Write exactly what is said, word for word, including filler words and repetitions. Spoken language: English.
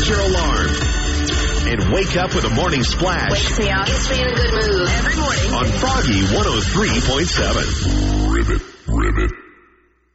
set your alarm. And wake up with a morning splash. Wakes me up. Gets me in a good mood. Every morning. On Froggy one oh three point seven. Ribbit, ribbit.